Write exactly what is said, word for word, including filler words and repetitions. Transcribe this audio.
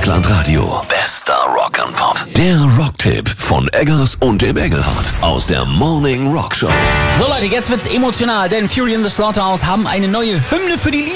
Rockland Radio. Bester Rock and Pop. Der Rocktipp von Eggers und dem Engelhardt aus der Morning Rock Show. So Leute, jetzt wird's emotional, denn Fury in the Slaughterhouse haben eine neue Hymne für die Liebe